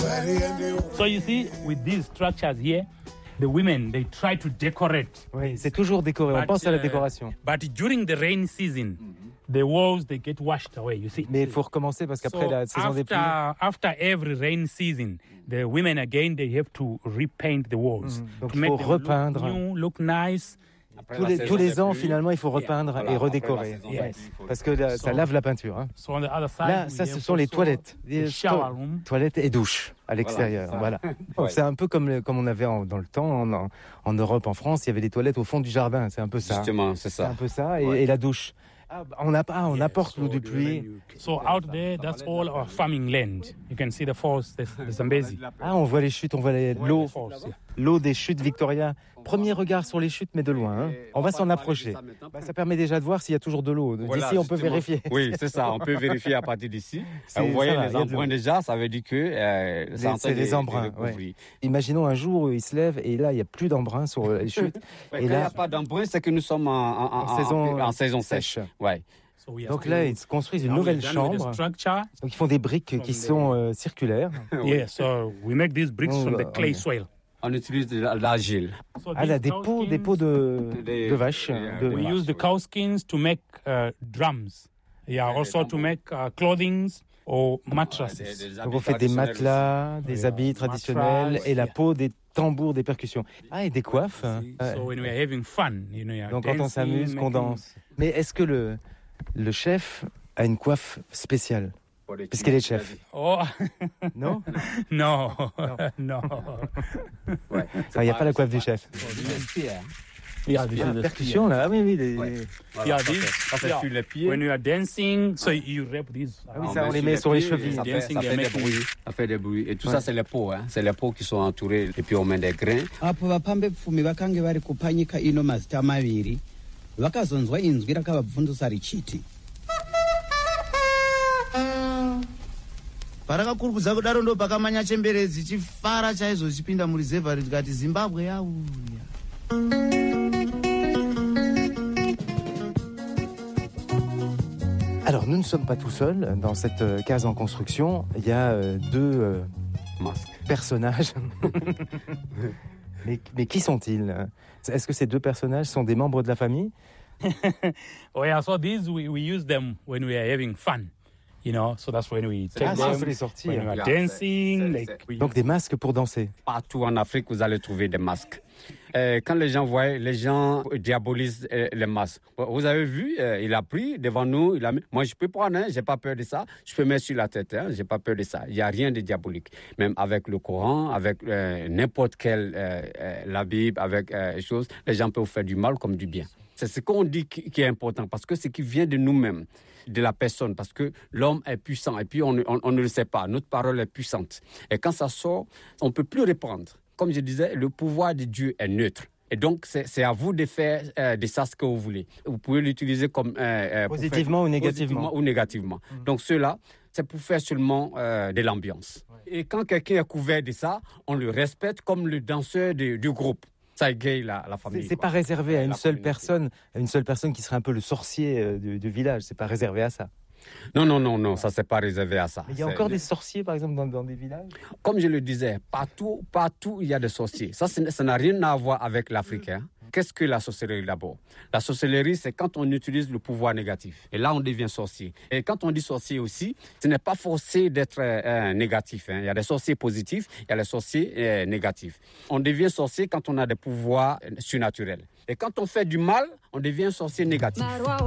So you see, with these structures here, the women, they try to decorate. Oui, c'est toujours décoré. On pense à la décoration. But during the rain season, the walls, they get washed away, you see. Mais il faut recommencer parce qu'après la saison des pluies... After every rain season, the women, again, they have to repaint the walls. Donc il faut repeindre. Look new, look nice. Tous les ans, finalement, il faut repeindre et redécorer. Parce que ça lave la peinture. Hein. Là, ça, ce sont les toilettes. Toilettes et douches à l'extérieur. Voilà. Donc, c'est un peu comme on avait dans le temps, en Europe, en France, il y avait des toilettes au fond du jardin. C'est un peu ça. Justement, c'est ça. C'est un peu ça. Et la douche. On apporte l'eau de pluie. So out there, that's all our farming land. You can see the falls, the Zambezi. On voit les chutes, on voit l'eau des chutes Victoria. Premier regard sur les chutes, mais de loin. Hein. On va s'en approcher. Ça permet déjà de voir s'il y a toujours de l'eau. D'ici, on peut vérifier. Oui, c'est ça. On peut vérifier à partir d'ici. Vous voyez les embruns déjà, ça veut dire que c'est les embruns. Ouais. Imaginons un jour où il se lève et là, il n'y a plus d'embruns sur les chutes. Et là, il n'y a pas d'embruns, c'est que nous sommes en saison sèche. Ouais. Donc là, ils construisent une nouvelle chambre. Donc ils font des briques qui sont circulaires. Yeah, so we make these bricks from the clay soil. On utilise de l'argile. Là, des pots de vaches. We use the cow skins to make drums. Yeah, also to make clothing or mattresses. Donc on fait des matelas, des habits traditionnels et la peau des tambours, des percussions. Et des coiffes. So when we are having fun, donc quand on s'amuse, qu'on danse. Mais est-ce que le chef a une coiffe spéciale? Parce qu'elle est chef. Oh. Non? Non. Il n'y a pas la coiffe du chef. Il y a des percussions là. Ah oui. Ça fait sur les pieds. When you are dancing, so you wrap these. Ah oui, ça on les met sur les chevilles. Ça fait des bruits. Et tout ça, c'est les pots. Hein. C'est les pots qui sont entourés. Et puis on met des grains. Apo vapambe pfumi vakange vari kupanyika ino mazita maviri vakazonzwa inzwi rakavabvundusa richiti parakakurukudza kudaro ndo pakamanya chemberedzi chifara chaizvo chipinda murizevha rikati Zimbabwe yauya. Alors, nous ne sommes pas tout seuls. Dans cette case en construction, il y a deux personnages. mais qui sont-ils? Est-ce que ces deux personnages sont des membres de la famille? Oh yeah, so these we use them when we are having fun. You know, so that's when we take them, les sortir. when we are dancing. Donc des masques pour danser. Partout en Afrique, vous allez trouver des masques. Quand les gens voient, les gens diabolisent les masques. Vous avez vu, il a pris devant nous, il a mis. Moi, je peux prendre, hein, j'ai pas peur de ça. Je peux mettre sur la tête, hein, j'ai pas peur de ça. Il y a rien de diabolique. Même avec le Coran, avec n'importe quelle la Bible, avec choses, les gens peuvent faire du mal comme du bien. C'est ce qu'on dit qui est important, parce que c'est qui vient de nous-mêmes, de la personne, parce que l'homme est puissant, et puis on ne le sait pas, notre parole est puissante. Et quand ça sort, on ne peut plus répondre. Comme je disais, le pouvoir de Dieu est neutre. Et donc, c'est à vous de faire de ça ce que vous voulez. Vous pouvez l'utiliser comme... positivement ou négativement. Donc, cela, c'est pour faire seulement de l'ambiance. Ouais. Et quand quelqu'un est couvert de ça, on le respecte comme le danseur du groupe. Ça égaye la famille. C'est pas réservé à une seule personne qui serait un peu le sorcier du village. C'est pas réservé à ça. Non, ça c'est pas réservé à ça. Mais il y a encore des sorciers, par exemple, dans des villages? Comme je le disais, partout, il y a des sorciers. Ça n'a rien à voir avec l'Africain. Qu'est-ce que la sorcellerie d'abord? La sorcellerie, c'est quand on utilise le pouvoir négatif. Et là, on devient sorcier. Et quand on dit sorcier aussi, ce n'est pas forcé d'être négatif. Hein. Il y a des sorciers positifs, il y a des sorciers négatifs. On devient sorcier quand on a des pouvoirs surnaturels. Et quand on fait du mal, on devient sorcier négatif.